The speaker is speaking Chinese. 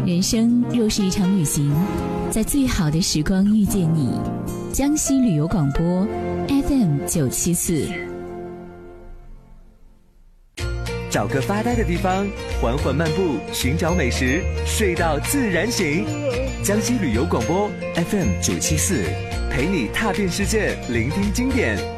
人生若是一场旅行，在最好的时光遇见你。江西旅游广播 FM974。 找个发呆的地方，缓缓漫步，寻找美食，睡到自然醒。江西旅游广播 FM974，陪你踏遍世界，聆听经典。